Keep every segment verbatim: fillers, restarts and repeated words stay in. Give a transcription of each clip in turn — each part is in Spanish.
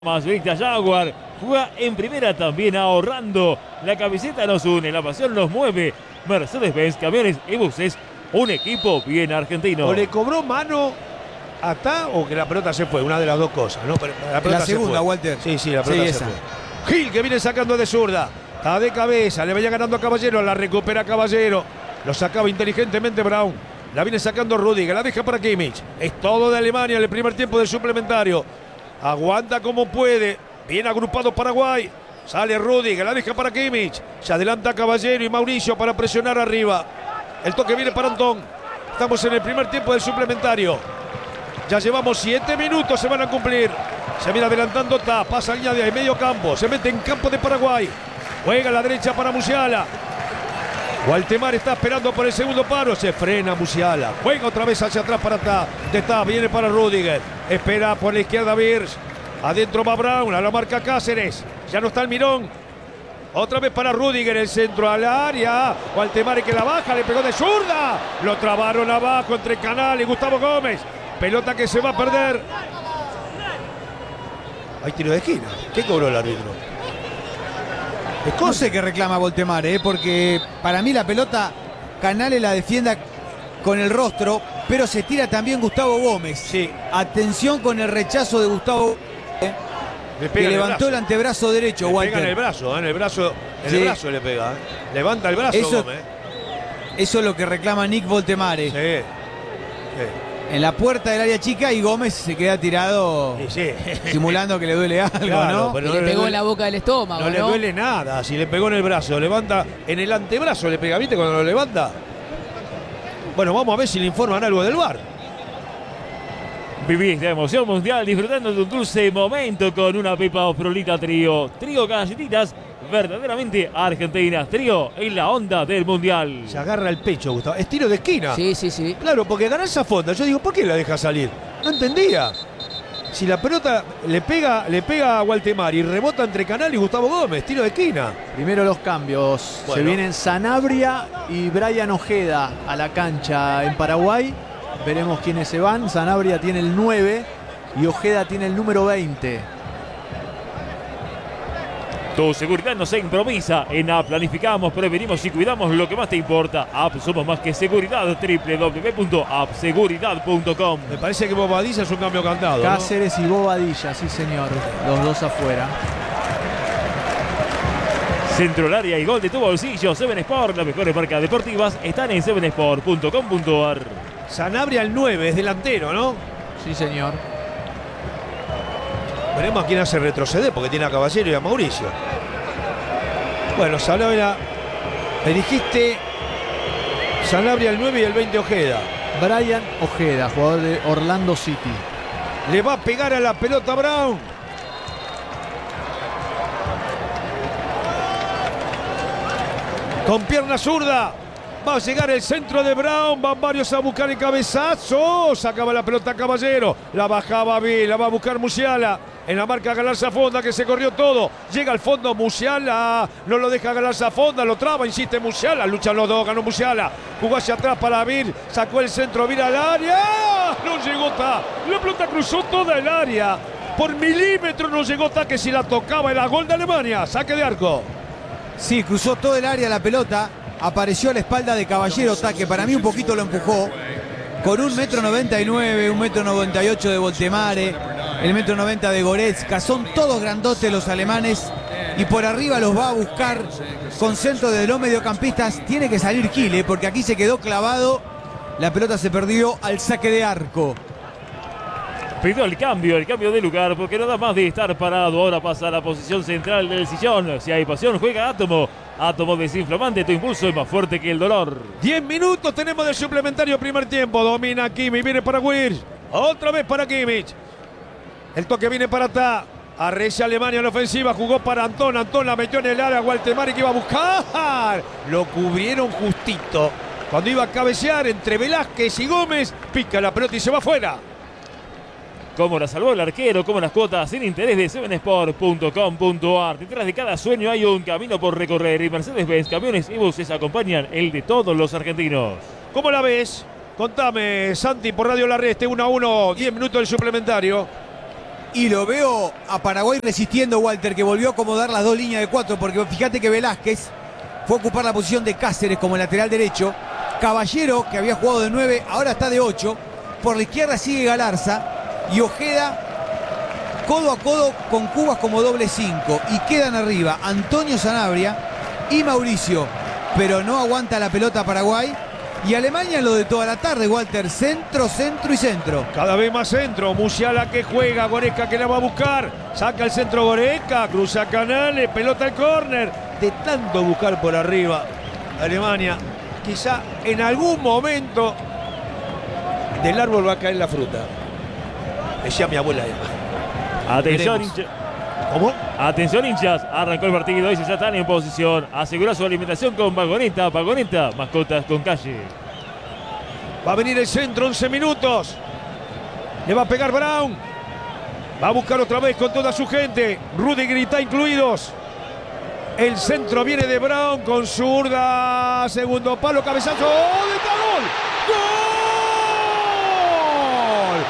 Más Vista Jaguar juega en primera también ahorrando. La camiseta nos une, la pasión nos mueve. Mercedes-Benz Camiones y Buses, un equipo bien argentino. O le cobró mano a Ta o que la pelota se fue, una de las dos cosas, ¿no? Pero la, pelota la segunda, se fue. Walter. Sí, sí, la pelota sí, se esa. fue. Gil que viene sacando de zurda. Está de cabeza, le vaya ganando a Caballero, la recupera Caballero. Lo sacaba inteligentemente Brown. La viene sacando Rudiger, la deja para Kimmich. Es todo de Alemania en el primer tiempo del suplementario. Aguanta como puede. Bien agrupado Paraguay. Sale Rudiger, la deja para Kimmich. Se adelanta Caballero y Mauricio para presionar arriba. El toque viene para Antón. Estamos en el primer tiempo del suplementario. Ya llevamos siete minutos, se van a cumplir. Se viene adelantando Ta, pasa línea de medio campo. Se mete en campo de Paraguay. Juega a la derecha para Musiala. Waldemar está esperando por el segundo paro. Se frena Musiala. Juega otra vez hacia atrás para Ta. De Ta viene para Rudiger. Espera por la izquierda Birch. Adentro va Brown. A la marca Cáceres. Ya no está el Mirón. Otra vez para Rudiger. El centro al área. Waldemar que la baja. Le pegó de zurda. Lo trabaron abajo entre Canal y Gustavo Gómez. Pelota que se va a perder. Hay tiro de esquina. ¿Qué cobró el árbitro? No sé qué reclama Voltemar, ¿eh? Porque para mí la pelota Canales la defienda con el rostro, pero se tira también Gustavo Gómez. Sí. Atención con el rechazo de Gustavo, ¿eh? Le que levantó el, el antebrazo derecho, le Walter. Pega en el brazo, ¿eh? en el brazo, en sí. el brazo le pega. ¿eh? Levanta el brazo eso, Gómez. Eso es lo que reclama Nick Voltemar. Sí. sí. En la puerta del área chica y Gómez se queda tirado sí, sí. simulando que le duele algo, claro, ¿no? Pero y no le le pegó duele, en la boca del estómago, no, ¿no? le duele nada. Si le pegó en el brazo, levanta en el antebrazo, le pega, ¿viste? Cuando lo levanta. Bueno, vamos a ver si le informan algo del V A R. Vivís la emoción mundial disfrutando de un dulce momento con una Pepa Frolita Trío. Trío galletitas verdaderamente argentinas. Trío en la onda del mundial. Se agarra el pecho, Gustavo. Es tiro de esquina. Sí, sí, sí. Claro, porque ganar esa fonda. Yo digo, ¿por qué la deja salir? No entendía. Si la pelota le pega, le pega a Waldemar y rebota entre Canal y Gustavo Gómez, tiro de esquina. Primero los cambios. Bueno. Se vienen Sanabria y Brian Ojeda a la cancha en Paraguay. Veremos quiénes se van. Sanabria tiene el nueve y Ojeda tiene el número veinte. Tu seguridad no se improvisa. En A P planificamos, prevenimos y cuidamos lo que más te importa. A P somos más que seguridad. doble u doble u doble u punto a p seguridad punto com. Me parece que Bobadilla es un cambio cantado, Cáceres ¿no? y Bobadilla, sí señor. Los dos afuera. Centro al área y gol de tu bolsillo. Seven Sport, las mejores marcas deportivas están en seven sport punto com punto a r. Sanabria el nueve, es delantero, ¿no? Sí señor. Veremos a quién hace retroceder, porque tiene a Caballero y a Mauricio. Bueno, Sanabria, me dijiste Sanabria el nueve y el veinte Ojeda. Brian Ojeda, jugador de Orlando City. Le va a pegar a la pelota Brown. Con pierna zurda. Va a llegar el centro de Brown. Van varios a buscar el cabezazo. Sacaba la pelota Caballero. La bajaba bien. La va a buscar Musiala. En la marca Galarza Fonda, que se corrió todo. Llega al fondo Musiala. No lo deja Galarza Fonda. Lo traba. Insiste Musiala. Luchan los dos. Ganó Musiala. Jugó hacia atrás para Vir. Sacó el centro. Vir al área. No llegó Ta. La pelota cruzó toda el área. Por milímetros no llegó Ta, que si la tocaba era gol de Alemania. Saque de arco. Sí, cruzó todo el área la pelota. Apareció a la espalda de Caballero Ta, que para mí un poquito lo empujó. Con un metro noventa y nueve, un metro noventa y ocho de Voltemare, el metro noventa de Goretzka. Son todos grandotes los alemanes. Y por arriba los va a buscar con centro de los mediocampistas. Tiene que salir Kile, porque aquí se quedó clavado. La pelota se perdió al saque de arco. Pidió el cambio, el cambio de lugar, porque no da más de estar parado. Ahora pasa a la posición central del sillón. Si hay pasión, juega Átomo. Átomo desinflamante, tu impulso es más fuerte que el dolor. diez minutos tenemos de suplementario primer tiempo. Domina Kimmich, viene para Wirtz. Otra vez para Kimmich. El toque viene para Ta. Arrecia Alemania en la ofensiva. Jugó para Antón. Antón la metió en el área. Waldemar que iba a buscar. Lo cubrieron justito. Cuando iba a cabecear entre Velázquez y Gómez, pica la pelota y se va afuera. Cómo la salvó el arquero, cómo las cuotas sin interés de seven sport punto com punto a r. Detrás de cada sueño hay un camino por recorrer y Mercedes-Benz Camiones y Buses acompañan el de todos los argentinos. ¿Cómo la ves? Contame, Santi, por Radio La Red, uno a uno, diez minutos del suplementario. Y lo veo a Paraguay resistiendo, Walter, que volvió a acomodar las dos líneas de cuatro, porque fíjate que Velázquez fue a ocupar la posición de Cáceres como lateral derecho. Caballero, que había jugado de nueve, ahora está de ocho. Por la izquierda sigue Galarza. Y Ojeda codo a codo con Cubas como doble cinco. Y quedan arriba Antonio Sanabria y Mauricio. Pero no aguanta la pelota Paraguay. Y Alemania lo de toda la tarde, Walter. Centro, centro y centro. Cada vez más centro. Musiala que juega. Goretzka que la va a buscar. Saca el centro Goretzka. Cruza Canales. Pelota al córner. De tanto buscar por arriba Alemania, quizá en algún momento del árbol va a caer la fruta. Decía mi abuela Emma. Atención, Veremos. hincha- ¿Cómo? Atención hinchas, arrancó el partido y ya están en posición. Asegura su alimentación con Vagoneta. Vagoneta, mascotas con calle. Va a venir el centro, once minutos. Le va a pegar Brown. Va a buscar otra vez con toda su gente. Rudiger está incluidos. El centro viene de Brown con zurda. Segundo palo, cabezazo. ¡Oh, está gol! ¡Gol!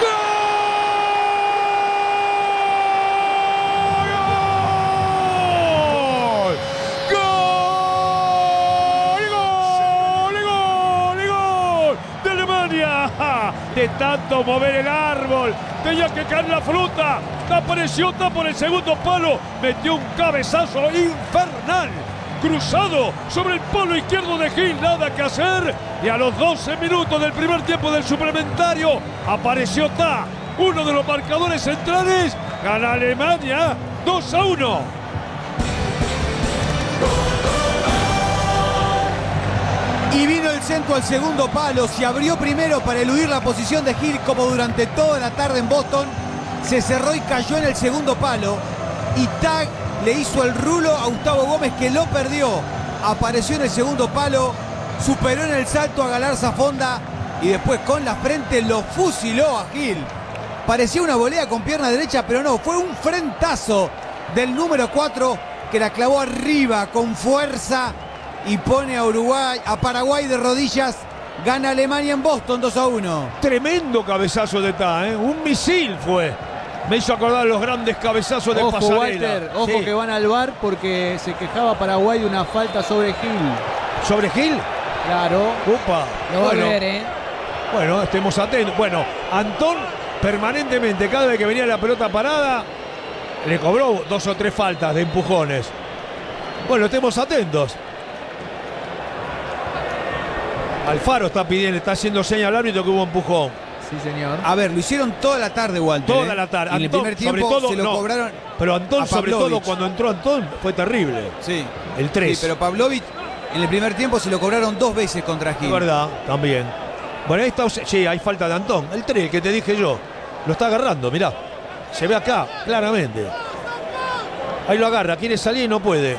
¡Gol! ¡Gol! ¡Gol! ¡Gol! ¡Gol! ¡De Alemania! De tanto mover el árbol, tenía que caer la fruta. Apareció, está por el segundo palo. Metió un cabezazo infernal. Cruzado sobre el palo izquierdo de Gil. Nada que hacer. Y a los doce minutos del primer tiempo del suplementario apareció Ta, uno de los marcadores centrales. Gana Alemania dos a uno. Y vino el centro al segundo palo. Se abrió primero para eludir la posición de Gil, como durante toda la tarde en Boston. Se cerró y cayó en el segundo palo. Y Tag le hizo el rulo a Gustavo Gómez, que lo perdió. Apareció en el segundo palo. Superó en el salto a Galarza Fonda. Y después con la frente lo fusiló a Gil. Parecía una volea con pierna derecha, pero no. Fue un frentazo del número cuatro que la clavó arriba con fuerza. Y pone a Uruguay, a Paraguay de rodillas. Gana Alemania en Boston dos a uno. Tremendo cabezazo de Ta, ¿eh? Un misil fue. Me hizo acordar los grandes cabezazos de Ojo, Pasarela. Walter, ojo Sí. que van al V A R porque se quejaba Paraguay de una falta sobre Gil. ¿Sobre Gil? Claro. Upa. Lo va a Bueno, ver, ¿eh? bueno, estemos atentos. Bueno, Antón permanentemente, cada vez que venía la pelota parada, le cobró dos o tres faltas de empujones. Bueno, estemos atentos. Alfaro está pidiendo, está haciendo señal al árbitro que hubo empujón. Sí, señor. A ver, lo hicieron toda la tarde, Walter. Toda ¿eh? la tarde. Y en el Antón, primer tiempo sobre todo, se lo no. cobraron. Pero Antón, a sobre todo, Pavlovich. cuando entró Antón, fue terrible. Sí. El tres. Sí, pero Pavlovich en el primer tiempo se lo cobraron dos veces contra Gil. Es verdad, también. Bueno, ahí está, sí, hay falta de Antón. El tres, que te dije yo. Lo está agarrando, mirá. Se ve acá, claramente. Ahí lo agarra, quiere salir y no puede.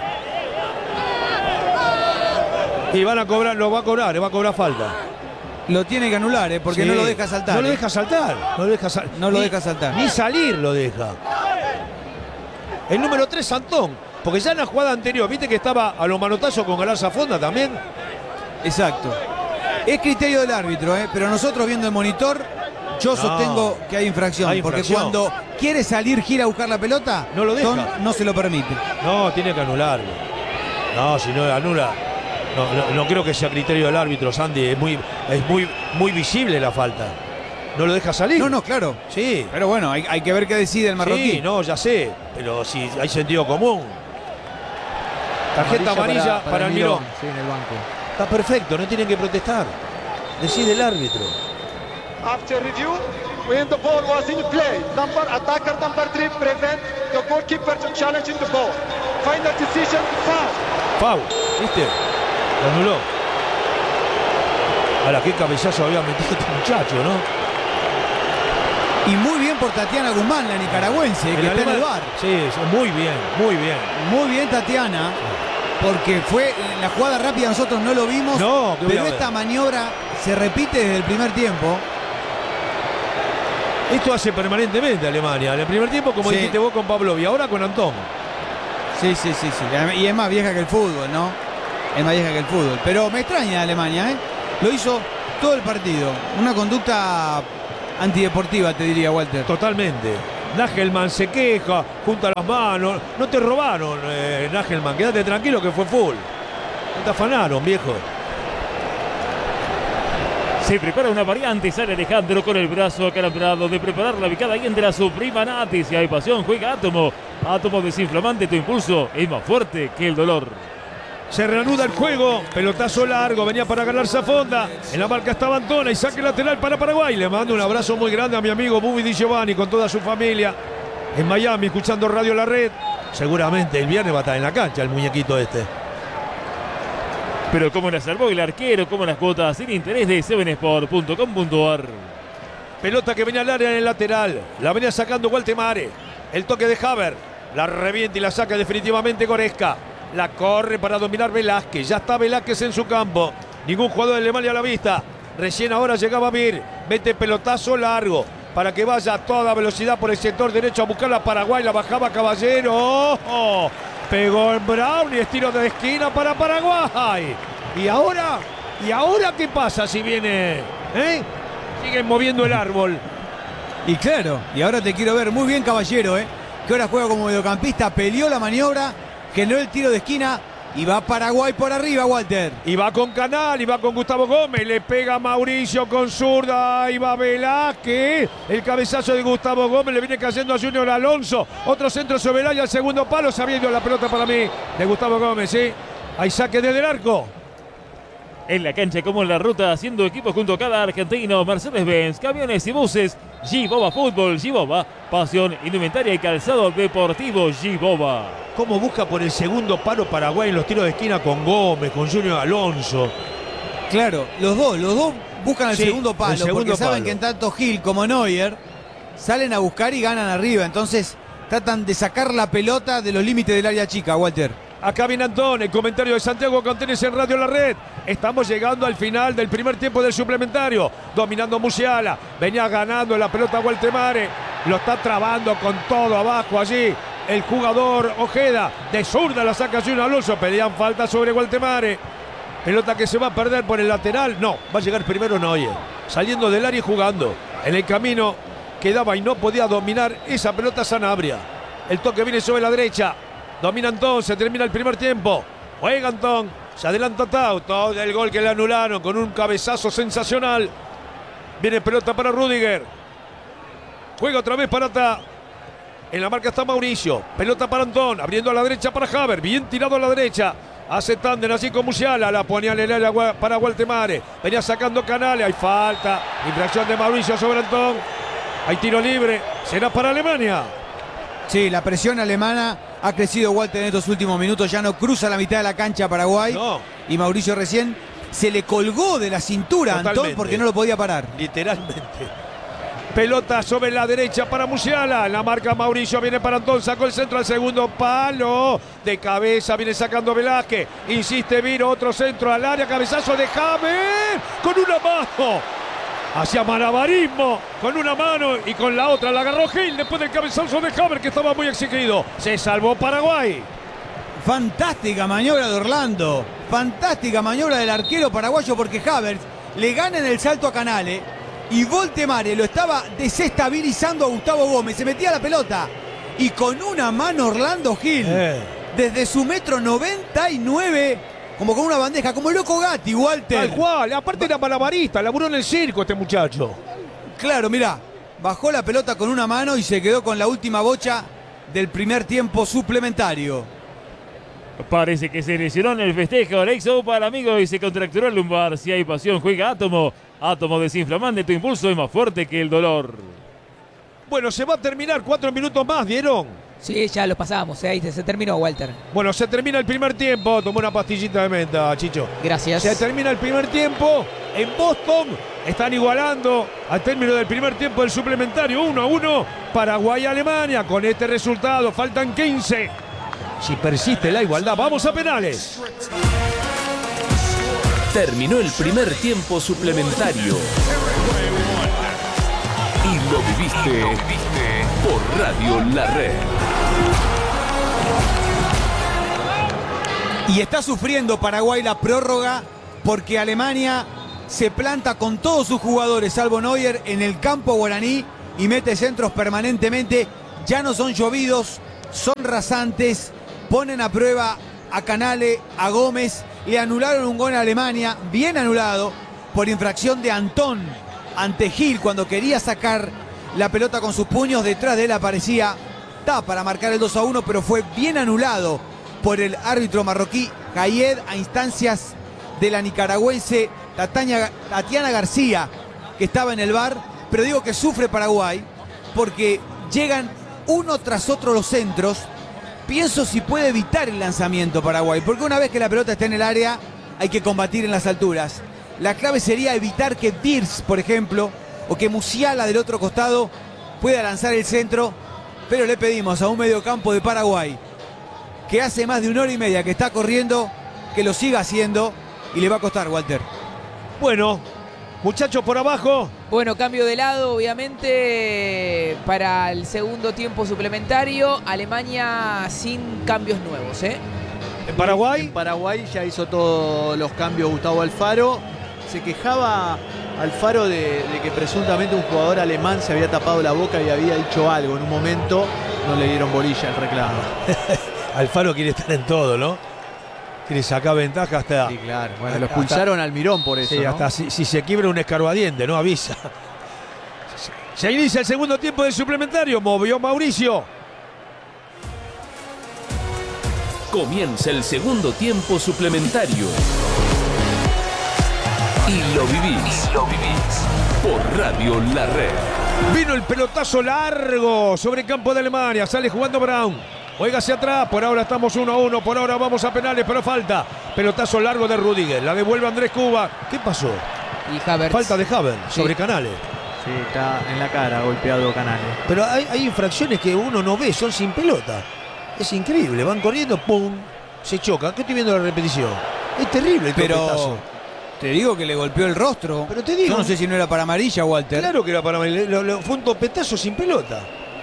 Y van a cobrar, lo va a cobrar, le va a cobrar falta. Lo tiene que anular, ¿eh? porque Sí. no lo deja saltar. No lo ¿eh? deja saltar. No lo deja, sal- No lo ni- deja saltar. Ni salir lo deja. El número tres, Antón. Porque ya en la jugada anterior, viste que estaba a los manotazos con Galarza Fonda también. Exacto. Es criterio del árbitro, ¿eh? pero nosotros viendo el monitor, yo No. sostengo que hay infracción. Hay porque infracción. cuando quiere salir Gil a buscar la pelota, No lo deja. Ton no se lo permite. No, tiene que anularlo. No, si no anula. No, no, no creo que sea criterio del árbitro, Sandy. Es muy, es muy, muy visible la falta. No lo deja salir. No, no, claro. Sí. Pero bueno, hay, hay que ver qué decide el marroquí. Sí, no, ya sé. Pero si hay sentido común. Tarjeta amarilla para, el Mirón. Sí, en el banco. Está perfecto, no tienen que protestar. Decide el árbitro. After review, when the ball was in play, number attacker number three prevent the goalkeeper to challenge in the ball. Final decision, foul. Foul, ¿viste? Lo anuló. Ahora, qué cabezazo había metido este muchacho, ¿no? Y muy bien por Tatiana Guzmán, la nicaragüense, que está en el alemán- V A R. Sí, muy bien, muy bien. Muy bien Tatiana, porque fue la jugada rápida, nosotros no lo vimos, No, que voy a pero ver. esta maniobra se repite desde el primer tiempo. Esto hace permanentemente Alemania. En el primer tiempo, como Sí. dijiste vos con Pablo, y ahora con Antón. Sí, sí, sí, sí. Y es más vieja que el fútbol, ¿no? Es más vieja que el fútbol. Pero me extraña Alemania, ¿eh? Lo hizo todo el partido. Una conducta antideportiva, te diría, Walter. Totalmente. Nagelman se queja, junta las manos. No te robaron, eh, Nagelman. Quédate tranquilo que fue full. No te afanaron, viejo. Se prepara una variante y sale Alejandro con el brazo acalambrado de preparar la picada y entra su prima Nati. Si hay pasión, juega Átomo. Átomo desinflamante, tu impulso es más fuerte que el dolor. Se reanuda el juego, pelotazo largo, venía para ganar Zafonda. En la marca estaba Antona y saque lateral para Paraguay. Le mando un abrazo muy grande a mi amigo Bubi Di Giovanni con toda su familia. En Miami, escuchando Radio La Red. Seguramente el viernes va a estar en la cancha el muñequito este. Pero como la salvó el arquero, como las cuotas sin interés de seven sport punto com punto ar. Pelota que venía al área en el lateral. La venía sacando Gualtemare. El toque de Haber. La revienta y la saca definitivamente Goresca. La corre para dominar Velázquez. Ya está Velázquez en su campo. Ningún jugador de Alemania a la vista. Recién ahora llegaba Mir. Mete pelotazo largo para que vaya a toda velocidad por el sector derecho a buscar a Paraguay. La bajaba Caballero. ¡Oh, oh! Pegó en Brown y estilo de esquina para Paraguay. ¿Y ahora? ¿Y ahora qué pasa si viene? ¿Eh? Siguen moviendo el árbol. Y claro, y ahora te quiero ver muy bien Caballero, ¿eh? Que ahora juega como mediocampista, peleó la maniobra, generó el tiro de esquina y va Paraguay por arriba, Walter. Y va con Canal, y va con Gustavo Gómez, le pega Mauricio con zurda, y va Velázquez. El cabezazo de Gustavo Gómez le viene cayendo a Junior Alonso. Otro centro sobre el área, al segundo palo, se había ido la pelota para mí de Gustavo Gómez, ¿sí? Hay saque desde el arco. En la cancha como en la ruta, haciendo equipo junto a cada argentino, Mercedes-Benz, camiones y buses, G-Boba Fútbol, G-Boba, pasión, indumentaria y calzado deportivo, G-Boba. ¿Cómo busca por el segundo palo Paraguay en los tiros de esquina con Gómez, con Junior Alonso? Claro, los dos, los dos buscan el Sí, segundo palo, el segundo porque saben palo. que en tanto Gil como Neuer salen a buscar y ganan arriba, entonces tratan de sacar la pelota de los límites del área chica, Walter. Acá viene Antón, el comentario de Santiago Contenes en Radio La Red. Estamos llegando al final del primer tiempo del suplementario. Dominando Musiala. Venía ganando la pelota Gualtemare. Lo está trabando con todo abajo allí. El jugador Ojeda. De zurda la saca Junior Alonso. Pedían falta sobre Gualtemare. Pelota que se va a perder por el lateral. No, va a llegar primero Neuer. Saliendo del área y jugando. En el camino quedaba y no podía dominar esa pelota Sanabria. El toque viene sobre la derecha. Domina Antón, se termina el primer tiempo. Juega Antón, se adelanta Tau. Todo el gol que le anularon con un cabezazo sensacional. Viene pelota para Rudiger. Juega otra vez para Ta. En la marca está Mauricio. Pelota para Antón, abriendo a la derecha para Haber. Bien tirado a la derecha. Hace tándem así con Musiala. La ponía en el área para Gualtemare. Venía sacando Canales. Hay falta. Infracción de Mauricio sobre Antón. Hay tiro libre. Será para Alemania. Sí, la presión alemana ha crecido, Walter, en estos últimos minutos. Ya no cruza la mitad de la cancha Paraguay. No. Y Mauricio recién se le colgó de la cintura a Antón porque no lo podía parar. Literalmente. Pelota sobre la derecha para Musiala. La marca Mauricio, viene para Antón. Sacó el centro al segundo palo. De cabeza viene sacando Velázquez. Insiste Viro, otro centro al área. Cabezazo de James. Con una mano. Hacia malabarismo, con una mano y con la otra la agarró Gil después del cabezazo de Haber, que estaba muy exigido. Se salvó Paraguay. Fantástica maniobra de Orlando. Fantástica maniobra del arquero paraguayo porque Havertz le gana en el salto a Canale y Gualtemare lo estaba desestabilizando a Gustavo Gómez. Se metía la pelota y con una mano Orlando Gil, Eh. desde su metro noventa y nueve, como con una bandeja, como el loco Gatti, Walter. Tal cual, aparte era malabarista, laburó en el circo este muchacho. Claro, mirá, bajó la pelota con una mano y se quedó con la última bocha del primer tiempo suplementario. Parece que se lesionó en el festejo el ex para amigo y se contracturó el lumbar. Si hay pasión, juega Átomo. Átomo desinflamante, tu impulso es más fuerte que el dolor. Bueno, se va a terminar, cuatro minutos más, ¿vieron? Sí, ya lo pasamos, ahí se terminó, Walter. Bueno, se termina el primer tiempo. Tomó una pastillita de menta, Chicho. Gracias. Se termina el primer tiempo. En Boston están igualando al término del primer tiempo del suplementario. uno a uno. Paraguay-Alemania. Con este resultado faltan quince. Si persiste la igualdad, vamos a penales. Terminó el primer tiempo suplementario. Y lo viviste por Radio La Red. Y está sufriendo Paraguay la prórroga porque Alemania se planta con todos sus jugadores, salvo Neuer, en el campo guaraní y mete centros permanentemente ya no son llovidos, son rasantes, ponen a prueba a Canale, a Gómez, le anularon un gol a Alemania, bien anulado, por infracción de Antón ante Gil cuando quería sacar la pelota con sus puños, detrás de él aparecía Ta para marcar el dos a uno, pero fue bien anulado por el árbitro marroquí Gayed a instancias de la nicaragüense Tatiana, Tatiana García, que estaba en el V A R, pero digo que sufre Paraguay porque llegan uno tras otro los centros. Pienso si puede evitar el lanzamiento Paraguay, porque una vez que la pelota está en el área hay que combatir en las alturas. La clave sería evitar que Pierce, por ejemplo, o que Musiala del otro costado pueda lanzar el centro, pero le pedimos a un mediocampo de Paraguay que hace más de una hora y media que está corriendo, que lo siga haciendo, y le va a costar, Walter. Bueno, muchachos por abajo. Bueno, cambio de lado, obviamente, para el segundo tiempo suplementario. Alemania sin cambios nuevos, ¿eh? En Paraguay. En Paraguay ya hizo todos los cambios Gustavo Alfaro. Se quejaba Alfaro de, de que presuntamente un jugador alemán se había tapado la boca y había dicho algo. En un momento no le dieron bolilla al reclamo. Alfaro quiere estar en todo, ¿no? Quiere sacar ventaja hasta... Sí, claro. Bueno, lo expulsaron al Mirón por eso, Sí, ¿no? hasta si, si se quiebra un escarbadiente, ¿no? Avisa. Se inicia el segundo tiempo del suplementario. Movió Mauricio. Comienza el segundo tiempo suplementario. Y lo vivís. Y lo vivís. Por Radio La Red. Vino el pelotazo largo sobre el campo de Alemania. Sale jugando Brown. Juega hacia atrás. Por ahora estamos uno a uno. Por ahora vamos a penales, pero falta. Pelotazo largo de Rüdiger. La devuelve Andrés Cuba. ¿Qué pasó? Y Havertz. Falta de Havertz Sí. sobre Canales. Sí, está en la cara golpeado Canales. Pero hay, hay infracciones que uno no ve. Son sin pelota. Es increíble. Van corriendo. ¡Pum! Se chocan. ¿Qué estoy viendo la repetición? Es terrible el Pero topetazo. te digo que le golpeó el rostro. Pero te digo. Yo no sé si no era para amarilla, Walter. Claro que era para mí. Lo- lo- Fue un topetazo sin pelota.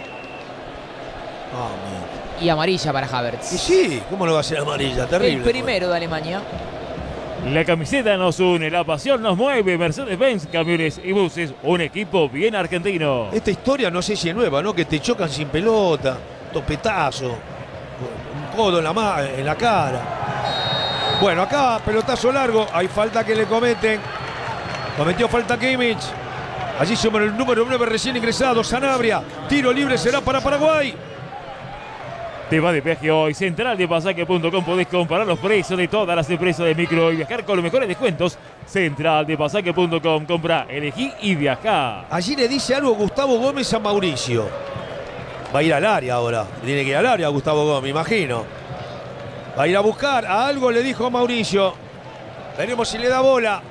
Ah, man. Y amarilla para Y Havertz. sí, ¿cómo no va a ser amarilla? Terrible. El primero de Alemania. La camiseta nos une, la pasión nos mueve. Mercedes-Benz, camiones y buses, un equipo bien argentino. Esta historia no sé si es nueva, ¿no? Que te chocan sin pelota, topetazo, un codo en la, ma- en la cara. Bueno, acá pelotazo largo, hay falta que le cometen. Cometió falta Kimmich. Allí se el número nueve recién ingresado, Sanabria. Tiro libre será para Paraguay. Te va de viaje hoy. Central de pasaje punto com. Podés comparar los precios de todas las empresas de micro y viajar con los mejores descuentos. Central de pasaje punto com. Compra, elegí y viajá. Allí le dice algo Gustavo Gómez a Mauricio. Va a ir al área ahora. Tiene que ir al área Gustavo Gómez, imagino. Va a ir a buscar. A algo le dijo a Mauricio. Veremos si le da bola.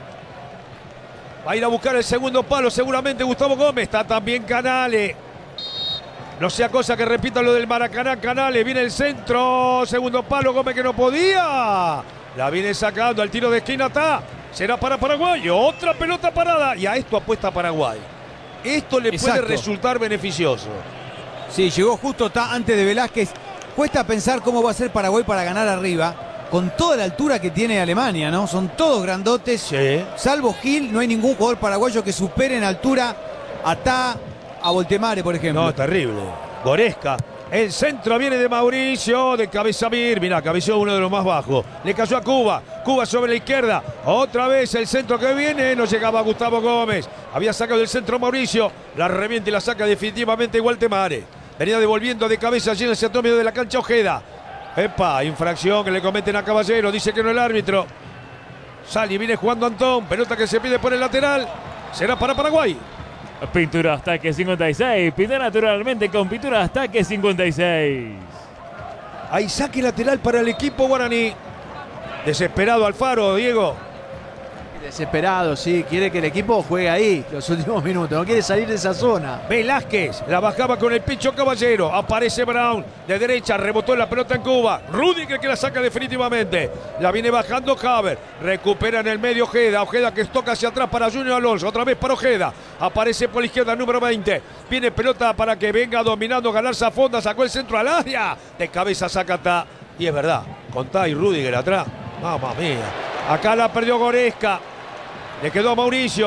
Va a ir a buscar el segundo palo seguramente Gustavo Gómez. Está también Canale. No sea cosa que repita lo del Maracaná. Canale, viene el centro. Segundo palo, Gómez que no podía. La viene sacando, al tiro de esquina está. Será para Paraguay. Otra pelota parada. Y a esto apuesta Paraguay. Esto le Exacto. puede resultar beneficioso. Sí, llegó justo ta- antes de Velázquez. Cuesta pensar cómo va a ser Paraguay para ganar arriba, con toda la altura que tiene Alemania, ¿no? Son todos grandotes. Sí. Salvo Gil, no hay ningún jugador paraguayo que supere en altura a Ta, a Voltemare, por ejemplo. No, terrible. Goresca. El centro viene de Mauricio, de cabeza Mir. Mirá, cabeceó uno de los más bajos. Le cayó a Cuba. Cuba sobre la izquierda. Otra vez el centro que viene. No llegaba Gustavo Gómez. Había sacado del centro Mauricio. La revienta y la saca definitivamente Voltemare. Venía devolviendo de cabeza allí en el centro medio de la cancha Ojeda. Epa, infracción que le cometen a Caballero. Dice que no el árbitro. Sali, viene jugando Antón. Pelota que se pide por el lateral. Será para Paraguay. Pintura Ataque cincuenta y seis. Pinta naturalmente con Pintura Ataque cincuenta y seis. Hay saque lateral para el equipo guaraní. Desesperado Alfaro, Diego. Desesperado, sí. Quiere que el equipo juegue ahí los últimos minutos. No quiere salir de esa zona. Velázquez la bajaba con el pecho Caballero. Aparece Brown de derecha, rebotó la pelota en Cuba. Rüdiger que la saca definitivamente. La viene bajando Havertz. Recupera en el medio Ojeda. Ojeda que toca hacia atrás para Junior Alonso. Otra vez para Ojeda. Aparece por la izquierda el número veinte. Viene pelota para que venga dominando, ganarse a fonda. Sacó el centro al área. De cabeza saca Ta. Y es verdad, con Ta y Rüdiger atrás. Mamma mía. Acá la perdió Goresca. Le quedó a Mauricio.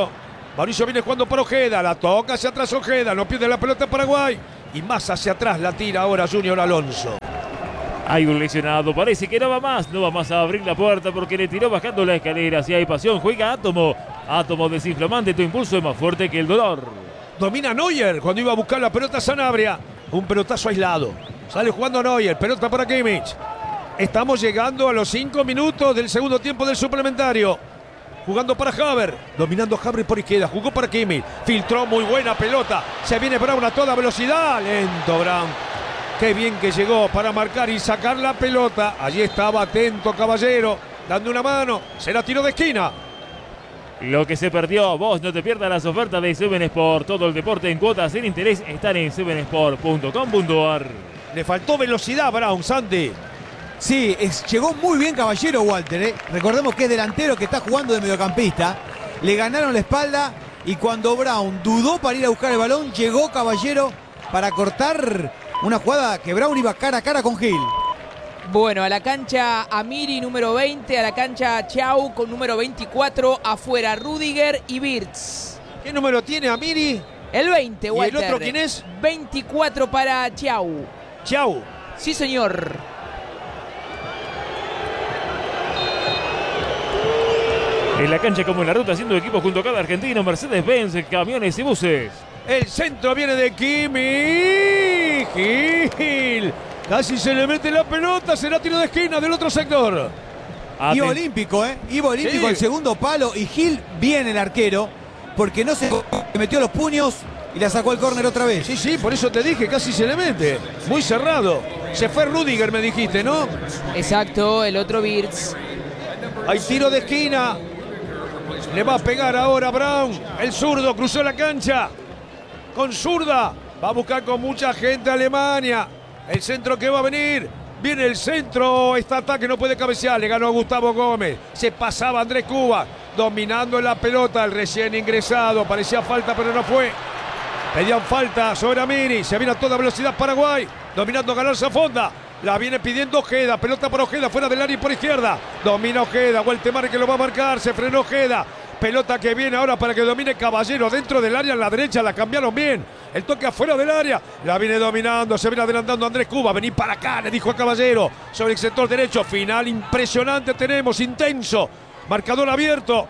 Mauricio viene jugando para Ojeda, la toca hacia atrás Ojeda, no pierde la pelota Paraguay. Y más hacia atrás la tira ahora Junior Alonso. Hay un lesionado, parece que no va más, no va más a abrir la puerta porque le tiró bajando la escalera. Si hay pasión, juega Átomo. Átomo desinflamante, tu impulso es más fuerte que el dolor. Domina Neuer cuando iba a buscar la pelota Sanabria. Un pelotazo aislado. Sale jugando Neuer, pelota para Kimmich. Estamos llegando a los cinco minutos del segundo tiempo del suplementario. Jugando para Haver, dominando Haver por izquierda, jugó para Kimmich. Filtró muy buena pelota. Se viene Brown a toda velocidad. Lento Brown. Qué bien que llegó para marcar y sacar la pelota. Allí estaba atento Caballero, dando una mano. Será tiro de esquina. Lo que se perdió, vos no te pierdas las ofertas de Seven Sport. Todo el deporte en cuotas sin interés están en seven sport punto com punto a r. Le faltó velocidad Brown, Santi. Sí, es, llegó muy bien Caballero, Walter. ¿eh? Recordemos que es delantero que está jugando de mediocampista. Le ganaron la espalda y cuando Brown dudó para ir a buscar el balón, llegó Caballero para cortar una jugada que Brown iba cara a cara con Gil. Bueno, a la cancha Amiri número veinte, a la cancha Chau con número veinticuatro, afuera Rudiger y Wirtz. ¿Qué número tiene Amiri? El veinte, Walter. ¿Y el otro quién es? veinticuatro para Chau. Chau. Sí, señor. En la cancha como en la ruta, haciendo equipo junto a cada argentino, Mercedes-Benz, camiones y buses. El centro viene de Kimmich. Gil. Casi se le mete la pelota. Será tiro de esquina del otro sector. Iba olímpico, ¿eh? Iba olímpico Sí. el segundo palo y Gil bien el arquero porque no se metió los puños y la sacó el córner otra vez. Sí, sí, por eso te dije, casi se le mete. Muy cerrado. Se fue Rudiger, me dijiste, ¿no? Exacto, el otro Wirtz. Hay tiro de esquina. Le va a pegar ahora Brown. El zurdo cruzó la cancha. Con zurda. Va a buscar con mucha gente a Alemania. El centro que va a venir. Viene el centro. Este ataque no puede cabecear. Le ganó a Gustavo Gómez. Se pasaba Andrés Cuba. Dominando la pelota. El recién ingresado. Parecía falta, pero no fue. Pedían falta sobre Amiri. Se viene a toda velocidad Paraguay. Dominando Galarza Fonda. La viene pidiendo Ojeda. Pelota para Ojeda. Fuera del área y por izquierda. Domina Ojeda. Gualtemar que lo va a marcar. Se frenó Ojeda. Pelota que viene ahora para que domine Caballero dentro del área en la derecha. La cambiaron bien. El toque afuera del área. La viene dominando. Se viene adelantando Andrés Cuba. Vení para acá, le dijo a Caballero. Sobre el sector derecho. Final impresionante tenemos. Intenso. Marcador abierto.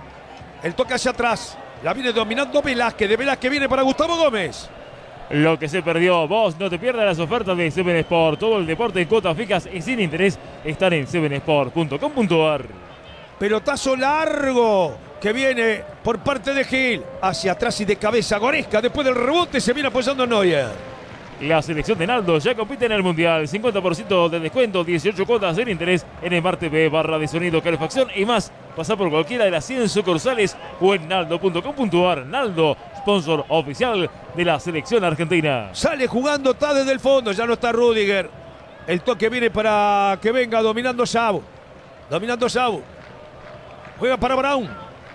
El toque hacia atrás. La viene dominando Velázquez. De Velázquez viene para Gustavo Gómez. Lo que se perdió, vos no te pierdas las ofertas de Seven Sport. Todo el deporte en cuotas fijas y sin interés están en seven sport punto com punto a r. Pelotazo largo que viene por parte de Gil. Hacia atrás y de cabeza. Goresca después del rebote se viene apoyando Neuer. La selección de Naldo ya compite en el Mundial. cincuenta por ciento de descuento, dieciocho cuotas sin interés en Smart T V, barra de sonido, calefacción y más. Pasá por cualquiera de las cien sucursales o en naldo punto com punto a r. Naldo, sponsor oficial de la selección argentina. Sale jugando, está desde el fondo. Ya no está Rudiger. El toque viene para que venga dominando Xabu. Dominando Xabu. Juega para Brown.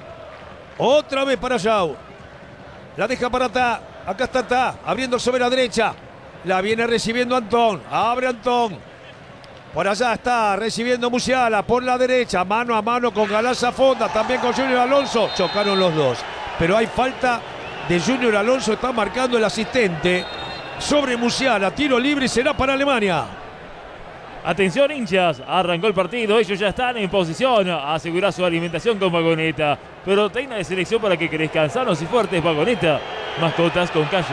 Otra vez para Xabu. La deja para Ta. Acá está Ta. Abriendo sobre la derecha. La viene recibiendo Antón. Abre Antón. Por allá está recibiendo Musiala. Por la derecha. Mano a mano con Galarza Fonda. También con Junior Alonso. Chocaron los dos. Pero hay falta de Junior Alonso. Está marcando el asistente sobre Musiala. Tiro libre y será para Alemania. Atención hinchas, arrancó el partido, ellos ya están en posición, asegura su alimentación con Vagoneta. Proteína de selección para que crezcan sanos y fuertes, Vagoneta. Mascotas con calle.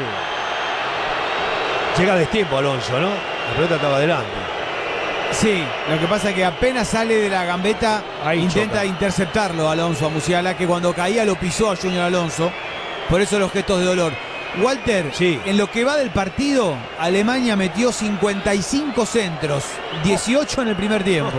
Llega a destiempo Alonso, ¿no? La pelota estaba adelante. Sí, lo que pasa es que apenas sale de la gambeta, Ahí intenta choca. interceptarlo Alonso a Musiala, que cuando caía lo pisó a Junior Alonso. Por eso los gestos de dolor. Walter, Sí. en lo que va del partido, Alemania metió cincuenta y cinco centros, dieciocho en el primer tiempo.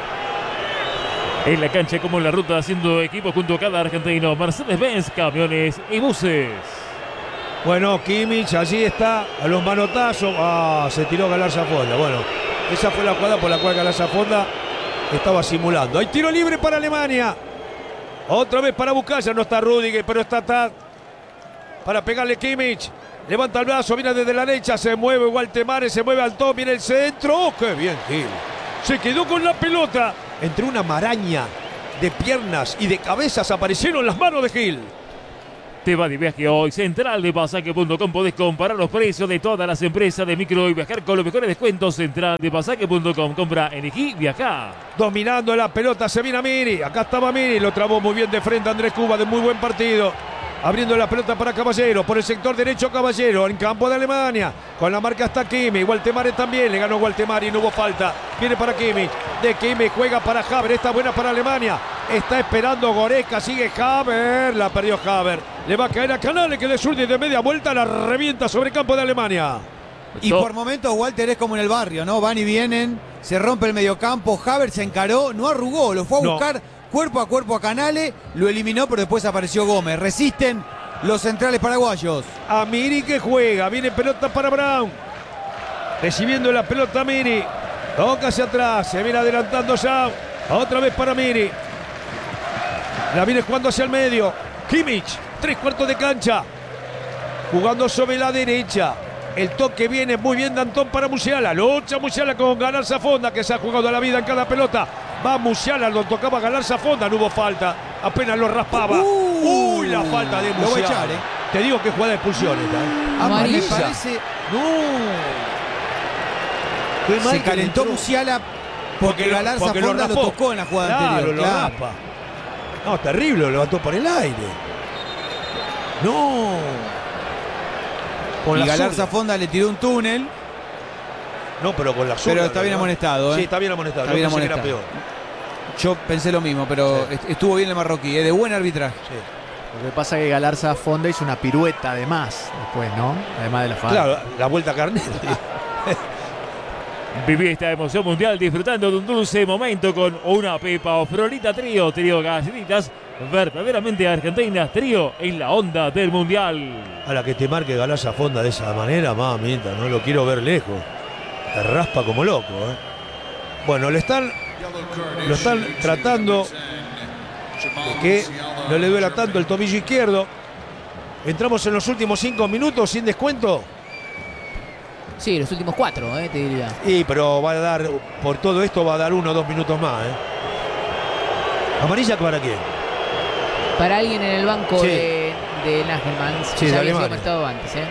En la cancha como en la ruta, haciendo equipo junto a cada argentino. Mercedes-Benz, camiones y buses. Bueno, Kimmich allí está a los manotazos. Ah, se tiró Galarza Fonda. Bueno, esa fue la jugada por la cual Galarza Fonda estaba simulando. Hay tiro libre para Alemania. Otra vez para Bucaya. No está Rudiger, pero está Tad. Para pegarle Kimmich. Levanta el brazo, viene desde la derecha. Se mueve Gualtemare, se mueve Altón. Viene el centro. ¡Oh, qué bien, Gil! Se quedó con la pelota. Entre una maraña de piernas y de cabezas aparecieron las manos de Gil. Te va de viaje hoy. Central de Pasaje punto com. Podés comparar los precios de todas las empresas de micro y viajar con los mejores descuentos. Central de Pasaje punto com. Compra, elegí, viajá. Dominando la pelota, se viene Amiri. Acá estaba Amiri, lo trabó muy bien de frente Andrés Cuba, de muy buen partido. Abriendo la pelota para Caballero, por el sector derecho Caballero, en campo de Alemania. Con la marca hasta Kimi, Gualtemare también, le ganó Gualtemare y no hubo falta. Viene para Kimi, de Kimi juega para Haber, está buena para Alemania. Está esperando Goretzka, sigue Haber, la perdió Haber. Le va a caer a Canales, que de zurda y de media vuelta la revienta sobre campo de Alemania. Y por momentos Walter es como en el barrio, ¿no? Van y vienen, se rompe el mediocampo, Haber se encaró, no arrugó, lo fue a No. buscar cuerpo a cuerpo a Canales, lo eliminó, pero después apareció Gómez. Resisten los centrales paraguayos. Amiri que juega, viene pelota para Brown. Recibiendo la pelota Amiri. Toca hacia atrás, se viene adelantando ya. Otra vez para Amiri. La viene jugando hacia el medio. Kimmich, tres cuartos de cancha. Jugando sobre la derecha. El toque viene muy bien de Antón para Musiala. Lucha Musiala con Galarza Fonda, que se ha jugado la vida en cada pelota. Va Musiala, lo tocaba Galarza Fonda, no hubo falta. Apenas lo raspaba. Uh, Uy, la falta de lo va a Musiala. echar, ¿eh? Te digo que jugada de expulsión esta, ¿eh? Ah, me Amarilla. parece, No. Qué mal se que calentó entró. Musiala porque, lo- Galarza porque lo Fonda lo, raspó. tocó en la jugada Claro, anterior. lo claro. raspa. No, terrible, lo levantó por el aire. No. Con Y la Galarza zurda. Fonda le tiró un túnel. No, pero con la zurda. Pero está bien ¿no? amonestado, ¿eh? Sí, está bien amonestado. Está Yo bien pensé que era amonestado. peor. Yo pensé lo mismo, pero Sí. est- estuvo bien el marroquí, ¿eh? De buen arbitraje. Sí. Lo que pasa es que Galarza Fonda hizo una pirueta además, después, ¿no? Además de la falta. Claro, la vuelta a Carnet. Viví esta emoción mundial disfrutando de un dulce momento con una Pepa o Florita Trío. Trío galletitas verdaderamente argentinas. Trío en la onda del mundial. A la que te marque Galarza Fonda de esa manera, mamita, no lo quiero ver lejos. Te raspa como loco, ¿eh? Bueno, le están, lo están tratando de que no le duela tanto el tobillo izquierdo. Entramos en los últimos cinco minutos sin descuento. Sí, los últimos cuatro, eh, te diría. Y pero va a dar, por todo esto va a dar uno o dos minutos más, ¿eh? ¿Amarilla para quién? Para alguien en el banco Sí. de, de Nagelman, Sí, que de ya había sido Alemania. amonestado antes, ¿eh?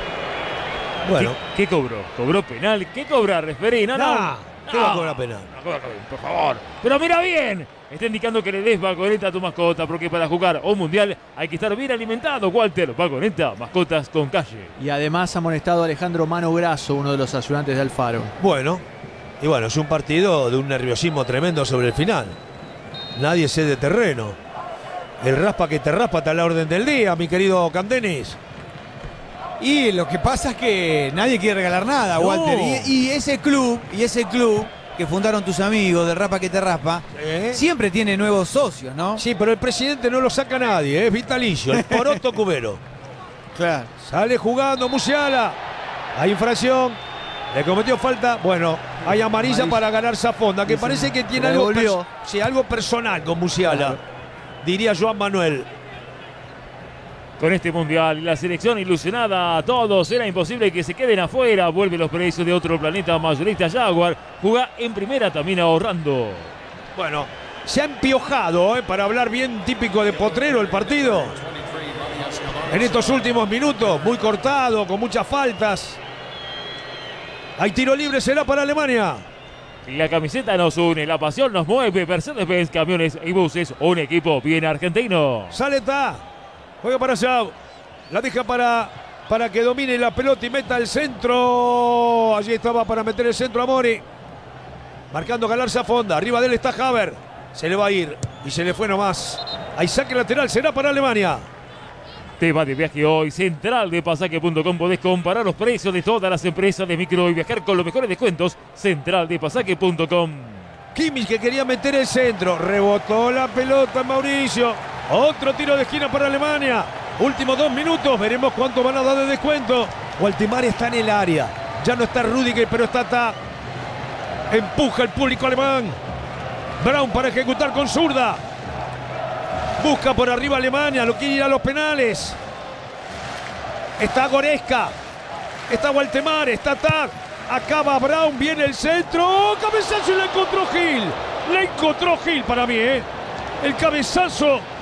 Bueno, ¿Qué, qué cobró? ¿Cobró penal? ¿Qué cobra, referí? No, no. nah, ¿qué No. va a cobrar penal? No, cobra penal, por favor. Pero mira bien. Está indicando que le des vagoneta a tu mascota porque para jugar un mundial hay que estar bien alimentado, Walter. Vagoneta, mascotas con calle. Y además ha amonestado a Alejandro Mano Grasso, uno de los ayudantes de Alfaro. Bueno, y bueno, es un partido de un nerviosismo tremendo sobre el final. Nadie cede terreno. El raspa que te raspa está a la orden del día, mi querido Candenis. Y lo que pasa es que nadie quiere regalar nada, No. Walter. Y, y ese club, y ese club que fundaron tus amigos de Rapa que te raspa, ¿Eh? siempre tiene nuevos socios, ¿no? Sí, pero el presidente no lo saca nadie, ¿eh? Es vitalicio, el poroto cubero. Claro. Sale jugando Musiala. Hay infracción. Le cometió falta. Bueno, hay amarilla, Amarilla. para ganar Zafonda, que Sí, parece sí. que tiene algo, Revolvió. pers- sí, algo personal con Musiala. Diría Joan Manuel. Con este mundial y la selección ilusionada a todos, era imposible que se queden afuera. Vuelve los precios de otro planeta mayorista Jaguar. Juega en primera también ahorrando. Bueno, se ha empiojado, ¿eh? Para hablar bien típico de potrero el partido. En estos últimos minutos, muy cortado, con muchas faltas. Hay tiro libre, será para Alemania. La camiseta nos une, la pasión nos mueve. Mercedes-Benz, camiones y buses, un equipo bien argentino. Sale Ta. Juega para allá. La deja para, para que domine la pelota y meta el centro. Allí estaba para meter el centro a Mori. Marcando Galarza Fonda. Arriba de él está Haber. Se le va a ir. Y se le fue nomás. Hay saque lateral. Será para Alemania. Te va de viaje hoy. Central de pasaje punto com. Podés comparar los precios de todas las empresas de micro y viajar con los mejores descuentos. Central de pasaje punto com. Kimmich que quería meter el centro. Rebotó la pelota Mauricio. Otro tiro de esquina para Alemania. Últimos dos minutos. Veremos cuánto van a dar de descuento. Gualtemare está en el área. Ya no está Rüdiger, pero está Ta. Empuja el público alemán. Brown para ejecutar con zurda. Busca por arriba Alemania. Lo quiere ir a los penales. Está Goretzka. Está Gualtemare. Está Ta. Acaba Brown. Viene el centro. ¡Oh, cabezazo! Y la encontró Gil. La encontró Gil para mí, ¿eh? El cabezazo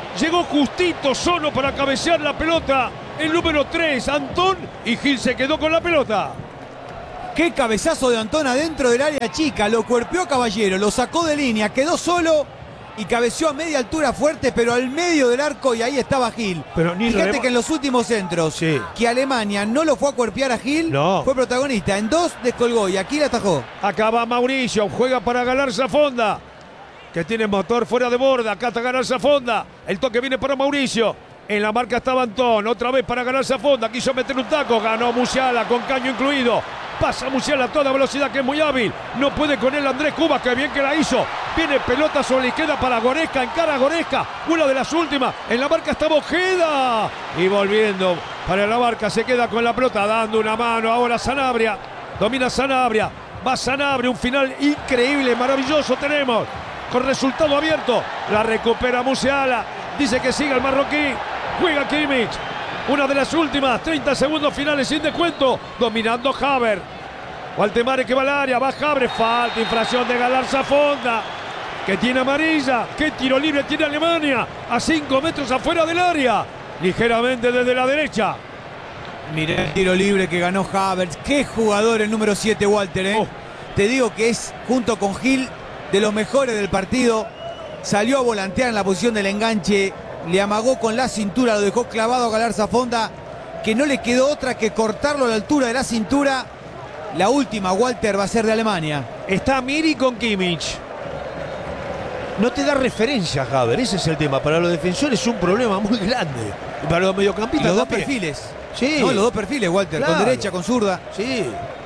Llegó justito solo para cabecear la pelota el número tres, Antón, y Gil se quedó con la pelota. Qué cabezazo de Antón adentro del área chica, lo cuerpeó a Caballero, lo sacó de línea, quedó solo y cabeceó a media altura fuerte, pero al medio del arco, y ahí estaba Gil. Pero ni Fíjate rema- que en los últimos centros, Sí. que Alemania no lo fue a cuerpear a Gil, No. fue protagonista. En dos descolgó y aquí la atajó. Acá va Mauricio, juega para Galarza Fonda, que tiene motor fuera de borda. Acá está Galarza Fonda, el toque viene para Mauricio. En la marca estaba Antón, otra vez para Galarza Fonda, quiso meter un taco, ganó Musiala con caño incluido. Pasa Musiala a toda velocidad, que es muy hábil. No puede con él Andrés Cubas, que bien que la hizo. Viene pelota sobre la izquierda para Goresca, encara a Goresca. Una de las últimas. En la marca está Ojeda. Y volviendo para la marca, se queda con la pelota, dando una mano ahora Sanabria. Domina Sanabria. Va Sanabria, un final increíble, maravilloso tenemos. Con resultado abierto. La recupera Musiala. Dice que siga el marroquí. Juega Kimmich. Una de las últimas, treinta segundos finales sin descuento, dominando Haver. Waldemare que va al área, va Haver, falta, infracción de Galarza Fonda, que tiene amarilla. ¿Qué tiro libre tiene Alemania? A cinco metros afuera del área, ligeramente desde la derecha. Mirá el tiro libre que ganó Havertz. Qué jugador el número siete, Walter, ¿eh? Oh. Te digo que es, junto con Gil, de los mejores del partido. Salió a volantear en la posición del enganche. Le amagó con la cintura, lo dejó clavado a Galarza Fonda, que no le quedó otra que cortarlo a la altura de la cintura. La última, Walter, va a ser de Alemania. Está Miri con Kimmich. No te da referencia, Haver, ese es el tema. Para los defensores es un problema muy grande. Y para los Y mediocampistas los dos también. perfiles. Sí. No, los dos perfiles, Walter, Claro. con derecha, con zurda. Sí.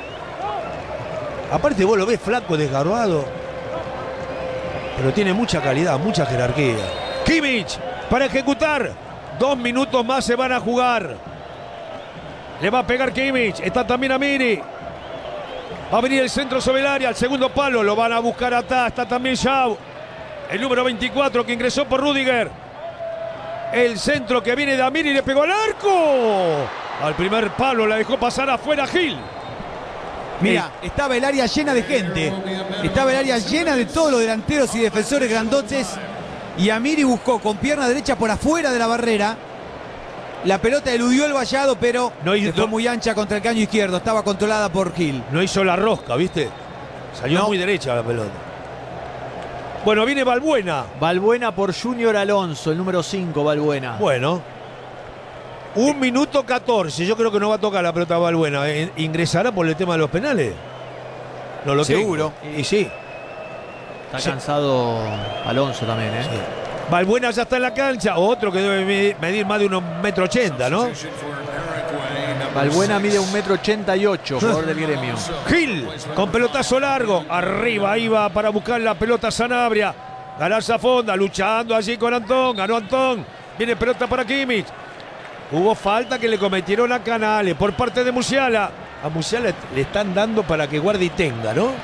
Aparte vos lo ves flaco, desgarbado. Pero tiene mucha calidad, mucha jerarquía. Kimmich para ejecutar. Dos minutos más se van a jugar. Le va a pegar Kimmich. Está también Amiri. Va a venir el centro sobre el área. Al segundo palo lo van a buscar atrás. Está también Shaw. El número veinticuatro que ingresó por Rudiger. El centro que viene de Amiri y le pegó al arco. Al primer palo la dejó pasar afuera Gil. Mira, estaba el área llena de gente. Estaba el área llena de todos los delanteros y defensores grandotes. Y Amiri buscó con pierna derecha por afuera de la barrera. La pelota eludió el vallado, pero No hizo- se fue muy ancha contra el caño izquierdo. Estaba controlada por Gil. No hizo la rosca, ¿viste? Salió No. muy derecha la pelota. Bueno, viene Balbuena. Balbuena por Junior Alonso, el número cinco, Balbuena. Bueno. Un minuto catorce. Yo creo que no va a tocar la pelota Balbuena. Eh, ¿Ingresará por el tema de los penales? No lo Seguro. tengo. Y sí. Está Sí. cansado Alonso también, ¿eh? Balbuena ya está en la cancha. Otro que debe me- medir más de unos metro ochenta, ¿no? Balbuena mide un metro ochenta y ocho, jugador del gremio. Gil con pelotazo largo. Arriba iba para buscar la pelota Sanabria. Galarza Fonda luchando allí con Antón. Ganó Antón. Viene pelota para Kimmich. Hubo falta que le cometieron a Canales por parte de Musiala. A Musiala le están dando para que guarde y tenga, ¿no?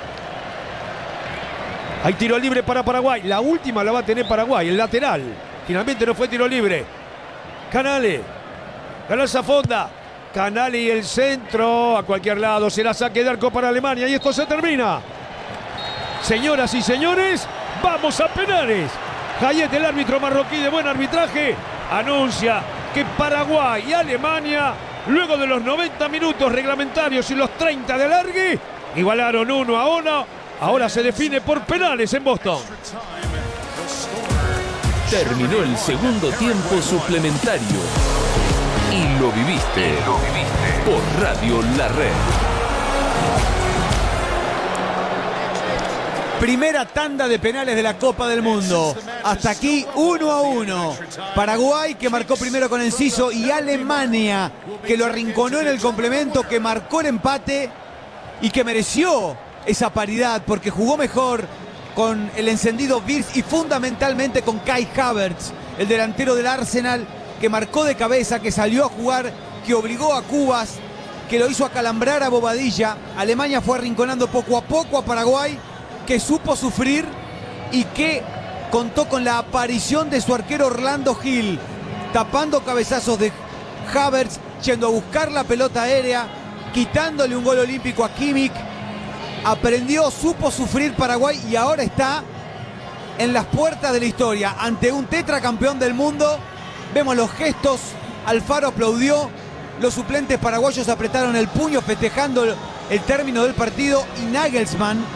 Hay tiro libre para Paraguay. La última la va a tener Paraguay, el lateral. Finalmente no fue tiro libre. Canales. Galarza Fonda. Canales y el centro. A cualquier lado será saque de arco para Alemania. Y esto se termina. Señoras y señores, vamos a penales. Hayet, el árbitro marroquí de buen arbitraje, anuncia que Paraguay y Alemania, luego de los noventa minutos reglamentarios y los treinta de alargue, igualaron uno a uno. Ahora se define por penales en Boston. Terminó el segundo tiempo suplementario. Y lo viviste. Lo viviste. Por Radio La Red. Primera tanda de penales de la Copa del Mundo. Hasta aquí uno a uno. Paraguay, que marcó primero con Enciso, y Alemania, que lo arrinconó en el complemento, que marcó el empate y que mereció esa paridad porque jugó mejor con el encendido Wirtz y fundamentalmente con Kai Havertz, el delantero del Arsenal, que marcó de cabeza, que salió a jugar, que obligó a Cubas, que lo hizo acalambrar a Bobadilla. Alemania fue arrinconando poco a poco a Paraguay, que supo sufrir y que contó con la aparición de su arquero Orlando Gil, tapando cabezazos de Havertz, yendo a buscar la pelota aérea, quitándole un gol olímpico a Kimmich. Aprendió, supo sufrir Paraguay y ahora está en las puertas de la historia ante un tetracampeón del mundo. Vemos los gestos, Alfaro aplaudió, los suplentes paraguayos apretaron el puño festejando el término del partido y Nagelsmann